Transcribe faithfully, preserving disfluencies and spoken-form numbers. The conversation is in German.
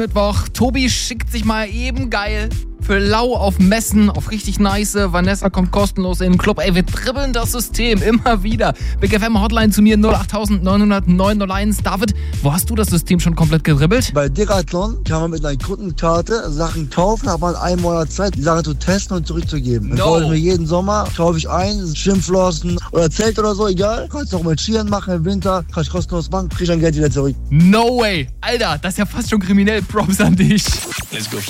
Mittwoch. Tobi schickt sich mal eben geil für lau auf Messen, auf richtig nice. Vanessa kommt kostenlos in den Club. Ey, wir dribbeln das System immer wieder. Big F M Hotline zu mir null acht neun null null neun null eins. David, wo hast du das System schon komplett gedribbelt? Bei Decathlon kann man mit einer Kundenkarte Sachen kaufen, hat man einen Monat Zeit, die Sachen zu testen und zurückzugeben. Dann No. kaufe ich mir jeden Sommer, kaufe ich ein, Schwimmflossen oder Zelt oder so, egal. Kannst du auch mit Skiern machen im Winter, kann ich kostenlos machen, krieg ich dann Geld wieder zurück. No way. Alter, das ist ja fast schon kriminell. Props an dich. Let's go.